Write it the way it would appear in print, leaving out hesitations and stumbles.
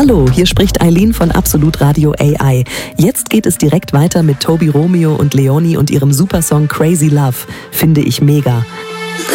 Hallo, hier spricht Eileen von Absolut Radio AI. Jetzt geht es direkt weiter mit Tobi Romeo und Leonie und ihrem Supersong Crazy Love. Finde ich mega.